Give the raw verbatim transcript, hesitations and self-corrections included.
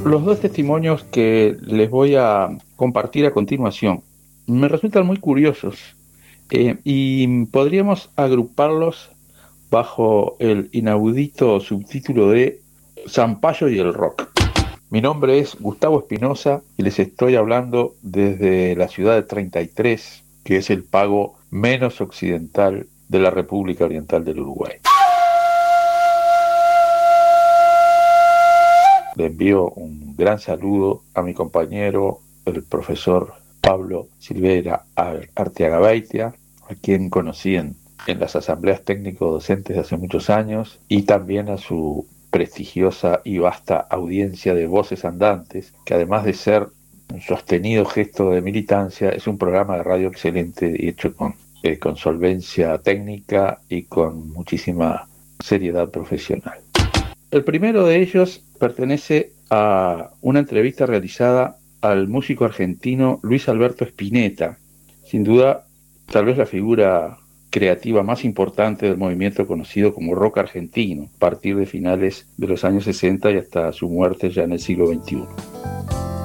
Los dos testimonios que les voy a compartir a continuación me resultan muy curiosos eh, y podríamos agruparlos bajo el inaudito subtítulo de Zampayo y el rock. Mi nombre es Gustavo Espinosa y les estoy hablando desde la ciudad de treinta y tres, que es el pago menos occidental de la República Oriental del Uruguay. Le envío un gran saludo a mi compañero, el profesor Pablo Silveira Arteagabeitia, a quien conocí en, en las asambleas técnico-docentes de hace muchos años, y también a su prestigiosa y vasta audiencia de Voces Andantes, que además de ser un sostenido gesto de militancia, es un programa de radio excelente y hecho con, eh, con solvencia técnica y con muchísima seriedad profesional. El primero de ellos pertenece a una entrevista realizada al músico argentino Luis Alberto Spinetta, sin duda tal vez la figura creativa más importante del movimiento conocido como rock argentino, a partir de finales de los años sesenta y hasta su muerte ya en el siglo veintiuno.